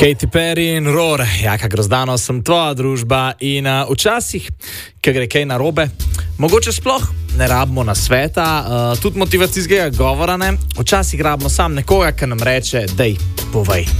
Katy Perry in Roar, Jaka Grozdano, sem tvoja družba in včasih, ko gre kaj narobe, mogoče sploh ne rabimo nasveta, tudi motivacijskega govora ne, včasih rabimo sam nekoga, ki nam reče, dej, povej.